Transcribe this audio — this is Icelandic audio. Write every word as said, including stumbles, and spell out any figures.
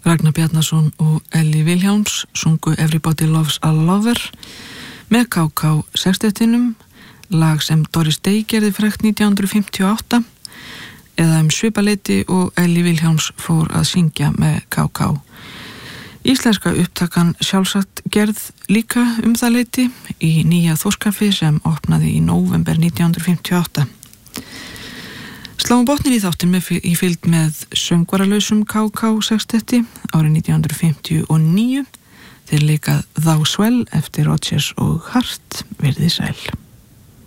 Ragnar Bjarnason og Elli Vilhjálms sungu Everybody Loves a Lover með K K sextettinum, lag sem Doris Day gerði frægt nítján hundruð fimmtíu og átta, eða um svipaleiti og Elli Vilhjálms fór að syngja með K K. Íslenska upptakan sjálfsagt gerð líka um það leiti í nýja Þórskaffi sem opnaði í nóvember nítján hundruð fimmtíu og átta. Sláum botnin í þáttin með í fylgd með söngvaralausum K K sextetti árið nítján hundruð fimmtíu og níu. Þeir leikað Thou Swell eftir Rodgers og Hart, verið sæl.